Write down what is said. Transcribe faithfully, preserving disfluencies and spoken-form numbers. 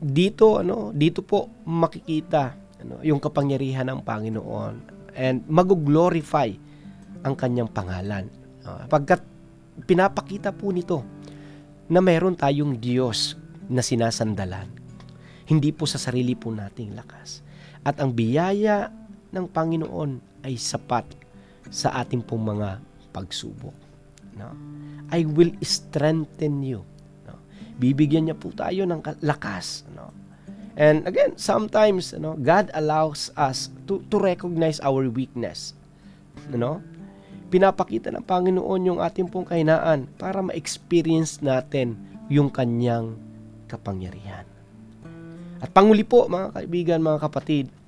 dito ano, dito po makikita ano, yung kapangyarihan ng Panginoon and mag-glorify ang kanyang pangalan. Uh, pagkat pinapakita po nito na meron tayong Diyos na sinasandalan. Hindi po sa sarili po nating lakas. At ang biyaya ng Panginoon ay sapat sa ating pong mga pagsubok. No? I will strengthen you. No? Bibigyan niya po tayo ng lakas. No? And again, sometimes no, God allows us to, to recognize our weakness. No? Pinapakita ng Panginoon yung ating pong kahinaan para ma-experience natin yung kanyang kapangyarihan. At panguli po, mga kaibigan, mga kapatid,